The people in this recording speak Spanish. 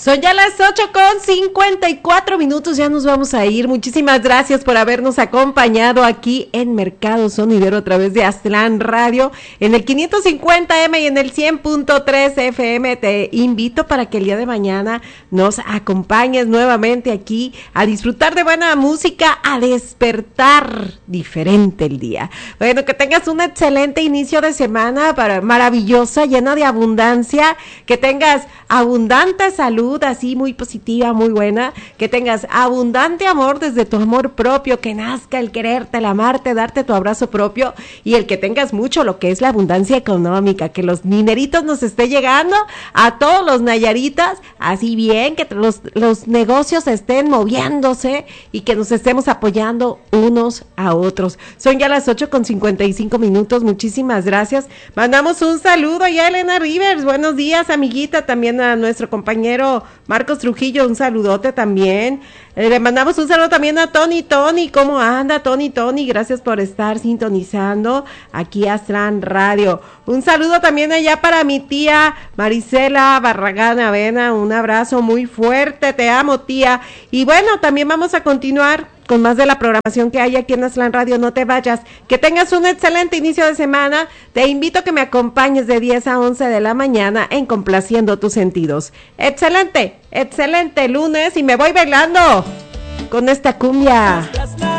Son ya las 8:54, ya nos vamos a ir. Muchísimas gracias por habernos acompañado aquí en Mercado Sonidero a través de Aztlán Radio, en el 550M y en el 100.3 FM. Te invito para que el día de mañana nos acompañes nuevamente aquí a disfrutar de buena música, a despertar diferente el día. Bueno, que tengas un excelente inicio de semana maravillosa, llena de abundancia, que tengas abundante salud, así muy positiva, muy buena, que tengas abundante amor desde tu amor propio, que nazca el quererte, el amarte, darte tu abrazo propio, y el que tengas mucho lo que es la abundancia económica, que los dineritos nos esté llegando a todos los nayaritas, así bien, que los negocios estén moviéndose y que nos estemos apoyando unos a otros. Son ya las 8:55, muchísimas gracias. Mandamos un saludo a Elena Rivers, buenos días, amiguita, también a nuestro compañero Marcos Trujillo, un saludote también. Le mandamos un saludo también a Tony, ¿cómo anda Tony? Gracias por estar sintonizando aquí a Aztlán Radio. Un saludo también allá para mi tía Marisela Barragán Avena, un abrazo muy fuerte, te amo, tía. Y bueno, también vamos a continuar con más de la programación que hay aquí en Aztlán Radio. No te vayas, que tengas un excelente inicio de semana. Te invito a que me acompañes de 10 a 11 de la mañana en Complaciendo tus Sentidos. Excelente lunes, y me voy bailando con esta cumbia.